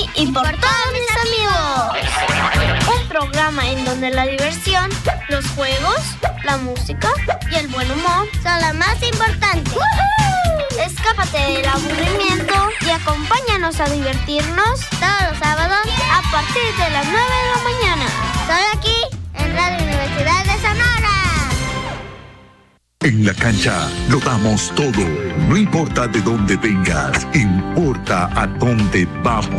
mí y por todos mis amigos. Un programa en donde la diversión, los juegos, la música y el buen humor son lo más importante. ¡Woohoo! Escápate del aburrimiento y acompáñanos a divertirnos todos los sábados a partir de las 9 de la mañana. Solo aquí en Radio Universidad de Sonora. En la cancha lo damos todo. No importa de dónde vengas, importa a dónde vamos.